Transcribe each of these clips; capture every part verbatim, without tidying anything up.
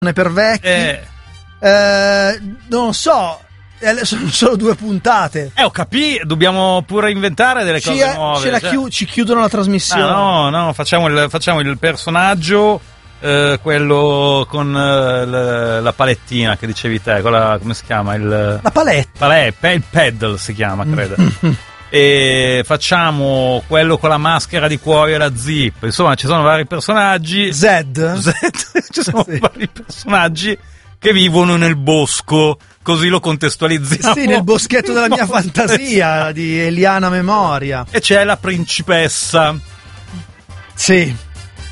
per vecchi. Eh. Eh, non so, eh, sono solo due puntate. Eh, ho capito, dobbiamo pure inventare delle ci, cose nuove. Ce la cioè. chiu- ci chiudono la trasmissione. Ah, no, no, facciamo il, facciamo il personaggio, eh, quello con eh, la, la palettina che dicevi te, quella, come si chiama? Il, La paletta. Palè, pe- il pedal si chiama, credo. E facciamo quello con la maschera di cuoio e la zip. Insomma, ci sono vari personaggi. Zed. Zed. Ci sono Sì. vari personaggi che vivono nel bosco, così lo contestualizziamo. Sì, nel boschetto della mia fantasia di Eliana Memoria. E c'è la principessa. Sì.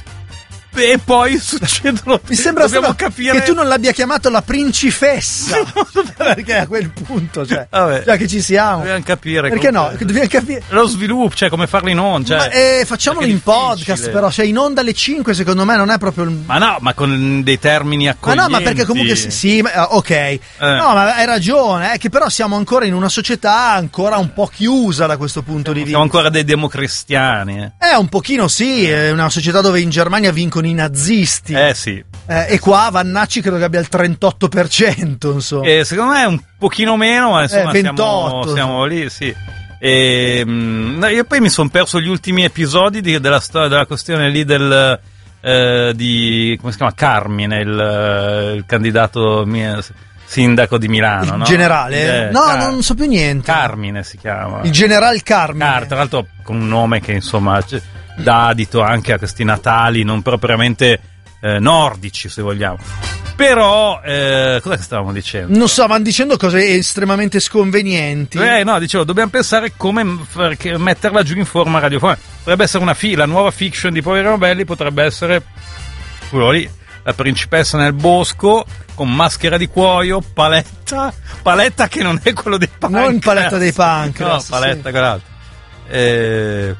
E poi succedono. Mi sembra dobbiamo strano capire che tu non l'abbia chiamato la principessa. Perché a quel punto, cioè, Vabbè. già che ci siamo. Dobbiamo capire. Perché no? comunque. Dobbiamo capire. Lo sviluppo, cioè come farlo in onda. Cioè, Ma, eh, facciamolo perché in è difficile. podcast, però, cioè in onda alle cinque, secondo me non è proprio il. Ma no, ma con dei termini Ma accoglienti. no, ma perché comunque sì, sì, ma- ok. No, ma hai ragione, è che però siamo ancora in una società ancora un po' chiusa da questo punto di vista. Siamo ancora dei democristiani. Eh, Eh, un pochino sì, è una società dove in Germania vincono i nazisti. eh sì. Eh, e qua Vannacci credo che abbia il trentotto per cento, insomma. E secondo me è un pochino meno, ma insomma Eh, siamo, ventotto. siamo lì, sì. E, mh, io poi mi sono perso gli ultimi episodi di- della storia della questione lì del eh, di come si chiama Carmine, il, il candidato mio, sindaco di Milano, Il no? generale? Eh, No, Car- non so più niente. Carmine si chiama. Il general Carmine. Car- tra l'altro con un nome che insomma c- dà adito anche a questi natali non propriamente eh, nordici, se vogliamo. Però eh, cosa stavamo dicendo? Non so, vanno dicendo cose estremamente sconvenienti. Eh no, dicevo, dobbiamo pensare come m- far- che- metterla giù in forma radiofonica. Potrebbe essere una fi- la nuova fiction di Poveri Nobelli potrebbe essere quello lì, la principessa nel bosco con maschera di cuoio, paletta, paletta che non è quello dei Pancras. Non paletta dei Pancras, No, paletta sì. quell'altro. Eh,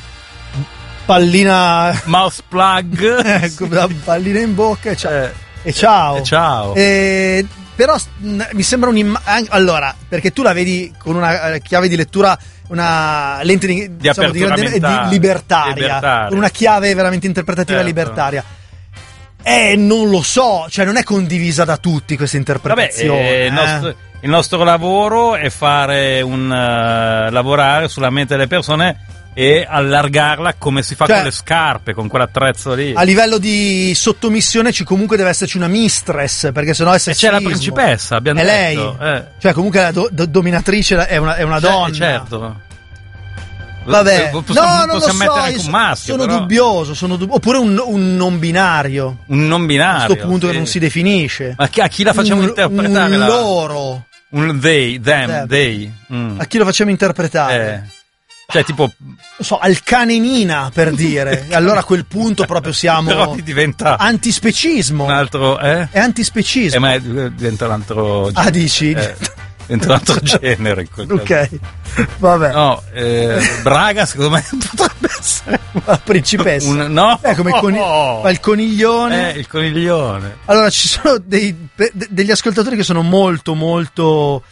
Pallina. mouse plug. Ecco, da pallina in bocca e ciao. Eh, E ciao. e ciao. Eh, però mh, mi sembra un'immagine. Allora, perché tu la vedi con una eh, chiave di lettura, una lente di, Di apertura grande- mentale. di- libertaria, Libertaria. con una chiave veramente interpretativa Certo. libertaria. Eh, non lo so, cioè non è condivisa da tutti questa Vabbè, interpretazione. eh, il, nostro, eh. il nostro lavoro è fare un eh, lavorare sulla mente delle persone e allargarla come si fa Cioè, con le scarpe, con quell'attrezzo lì. A livello di sottomissione ci comunque deve esserci una mistress, perché sennò è E sessismo. c'è la principessa, abbiamo È lei. detto. Eh. Cioè comunque la do- do- dominatrice è una, è una Cioè, donna. certo. Vabbè, possiamo, no, non possiamo lo so, mettere io anche un so- maschio. sono però. dubbioso, sono dub- oppure un, un non binario. Un non A binario. questo punto sì. che non si definisce. Ma chi- a chi la facciamo un, interpretare? Un la- loro. Un they, them, Them. they. Mm. A chi lo facciamo interpretare? Eh. Cioè, tipo. Non so, al cane Nina, per dire. E allora a quel punto proprio siamo Però ti diventa antispecismo. un altro. Eh? È antispecismo. Eh, ma è- diventa un altro. Ah, dici? Eh, diventa un altro genere. In quel caso. Ok, vabbè. No, eh, Braga secondo me potrebbe essere La principessa. un, no, Eh, come il, coni- Oh. fa il coniglione. Eh, il coniglione. Allora, ci sono dei, pe- de- degli ascoltatori che sono molto, molto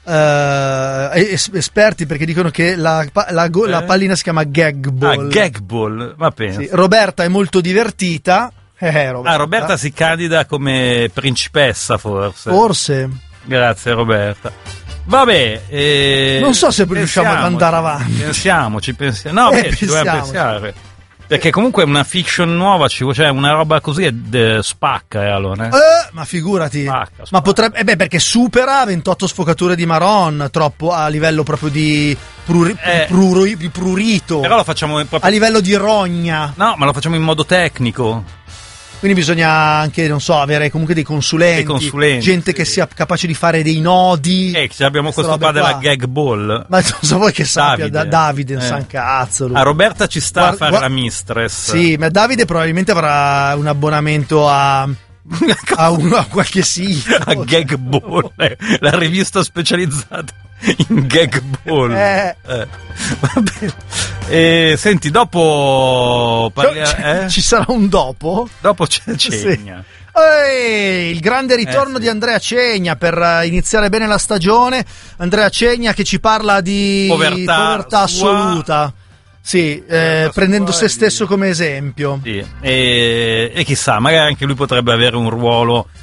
eh, es- esperti perché dicono che la, pa- la go- la Eh? pallina si chiama gag Ah, ball. gag ball, ma pensa. Sì, Roberta è molto divertita. Eh, Roberta. Ah, Roberta si candida come principessa, forse. Forse. Grazie, Roberta. Vabbè, eh, Non so se riusciamo ad pensiamoci, andare avanti. Pensiamoci, pensiamo. No, Eh, beh, ci dobbiamo pensiamoci. pensare. Perché comunque una fiction nuova, ci vuole- cioè una roba così è de- spacca, eh, allora. eh. Eh, ma figurati. Spacca, spacca. Ma potrebbe. Eh beh, perché supera ventotto sfocature di Maron. Troppo a livello proprio di, pruri- Eh. pruri- di prurito. Però lo facciamo proprio. A livello di rogna. No, ma lo facciamo in modo tecnico. Quindi bisogna anche, non so, avere comunque dei consulenti, Dei consulenti, gente sì. che sia capace di fare dei nodi. Eh, ci abbiamo Queste questo qua robe della gag ball. Ma non so voi che sappia, Davide. da, Davide, non Eh. sa un cazzo. lui. Ah, Roberta ci sta Guarda- a fare guarda- la mistress. Sì, ma Davide probabilmente avrà un abbonamento a, a, un- a qualche sito. a Gag Ball, eh, la rivista specializzata in Gag Ball. Eh. Eh, va bene. E, senti, dopo parlia- C- eh? Ci sarà un dopo? dopo c'è Cegna. Ehi, il grande ritorno Eh, sì. di Andrea Cegna per eh, iniziare bene la stagione. Andrea Cegna che ci parla di Povertà sua. assoluta. Sì, eh, Povertà prendendo sua se e stesso di- come esempio. Sì. E, e chissà, magari anche lui potrebbe avere un ruolo